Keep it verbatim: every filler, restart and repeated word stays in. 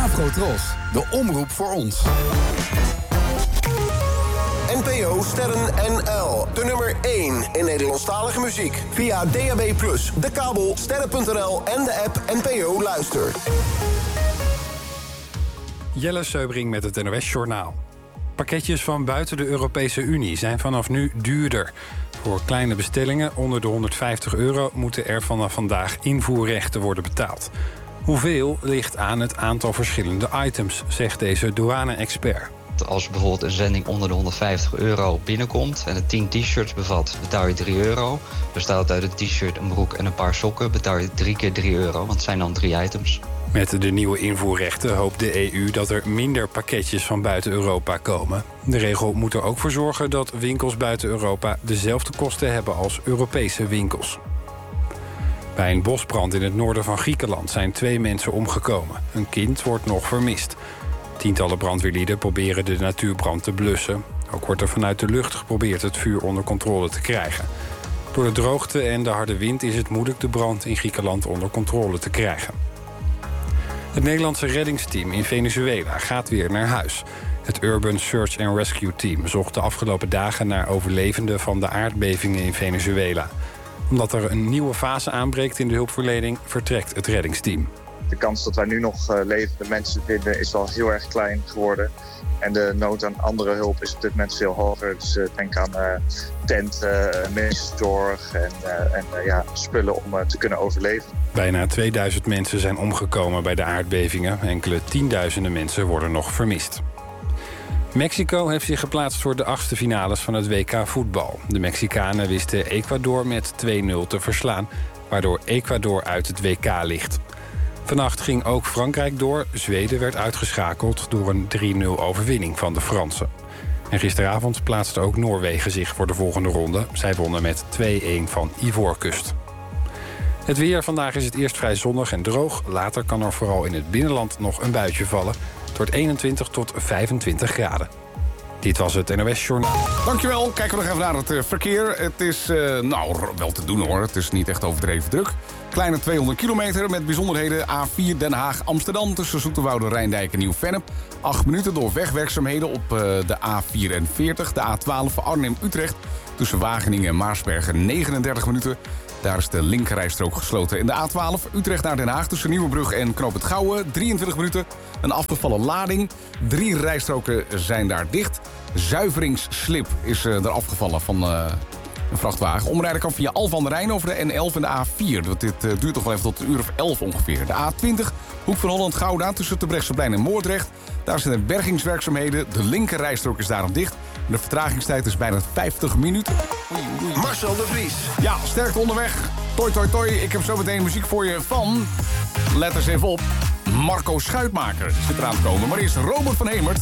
Afrotros, de omroep voor ons. N P O Sterren N L, de nummer één in Nederlandstalige muziek. Via D A B plus, de kabel, sterren punt n l en de app N P O Luister. Jelle Seubring met het N O S Journaal. Pakketjes van buiten de Europese Unie zijn vanaf nu duurder. Voor kleine bestellingen onder de honderdvijftig euro... moeten er vanaf vandaag invoerrechten worden betaald. Hoeveel ligt aan het aantal verschillende items, zegt deze douane-expert. Als bijvoorbeeld een zending onder de honderdvijftig euro binnenkomt... en het tien t-shirts bevat, betaal je drie euro. Bestaat het uit een t-shirt, een broek en een paar sokken... betaal je drie keer drie euro, want het zijn dan drie items. Met de nieuwe invoerrechten hoopt de E U dat er minder pakketjes van buiten Europa komen. De regel moet er ook voor zorgen dat winkels buiten Europa dezelfde kosten hebben als Europese winkels. Bij een bosbrand in het noorden van Griekenland zijn twee mensen omgekomen. Een kind wordt nog vermist. Tientallen brandweerlieden proberen de natuurbrand te blussen. Ook wordt er vanuit de lucht geprobeerd het vuur onder controle te krijgen. Door de droogte en de harde wind is het moeilijk de brand in Griekenland onder controle te krijgen. Het Nederlandse reddingsteam in Venezuela gaat weer naar huis. Het Urban Search and Rescue Team zocht de afgelopen dagen naar overlevenden van de aardbevingen in Venezuela. Omdat er een nieuwe fase aanbreekt in de hulpverlening, vertrekt het reddingsteam. De kans dat wij nu nog uh, levende mensen vinden is wel heel erg klein geworden. En de nood aan andere hulp is op dit moment veel hoger. Dus uh, denk aan uh, tenten, uh, medische zorg en, uh, en uh, ja, spullen om uh, te kunnen overleven. Bijna tweeduizend mensen zijn omgekomen bij de aardbevingen. Enkele tienduizenden mensen worden nog vermist. Mexico heeft zich geplaatst voor de achtste finales van het W K voetbal. De Mexicanen wisten Ecuador met twee nul te verslaan, waardoor Ecuador uit het W K ligt. Vannacht ging ook Frankrijk door. Zweden werd uitgeschakeld door een drie nul overwinning van de Fransen. En gisteravond plaatste ook Noorwegen zich voor de volgende ronde. Zij wonnen met twee-een van Ivoorkust. Het weer. Vandaag is het eerst vrij zonnig en droog. Later kan er vooral in het binnenland nog een buitje vallen. Het wordt eenentwintig tot vijfentwintig graden. Dit was het N O S Journaal. Dankjewel. Kijken we nog even naar het uh, verkeer. Het is uh, nou wel te doen hoor. Het is niet echt overdreven druk. Kleine tweehonderd kilometer met bijzonderheden. A vier Den Haag-Amsterdam tussen Zoeterwoude, Rijndijk en Nieuw-Vennep. Acht minuten door wegwerkzaamheden op uh, de A vierenveertig. De A twaalf Arnhem-Utrecht tussen Wageningen en Maarsbergen negenendertig minuten. Daar is de linkerrijstrook gesloten. In de A twaalf Utrecht naar Den Haag tussen Nieuwebrug en Knoop het Gouwe drieëntwintig minuten. Een afgevallen lading. Drie rijstroken zijn daar dicht. Zuiveringsslip is uh, er afgevallen van uh, een vrachtwagen. Omrijden kan via Alphen aan de Rijn over de N elf en de A vier. Dit uh, duurt toch wel even tot een uur of elf ongeveer. De A twintig Hoek van Holland-Gouda tussen Terbrechtseplein en Moordrecht. Daar zijn er bergingswerkzaamheden. De linkerrijstrook is daarom dicht. De vertragingstijd is bijna vijftig minuten. Oei, oei. Marcel de Vries. Ja, sterkte onderweg. Toi, toi, toi. Ik heb zo meteen muziek voor je van... Let eens even op. Marco Schuitmaker zit eraan te komen. Maar eerst Robert van Hemert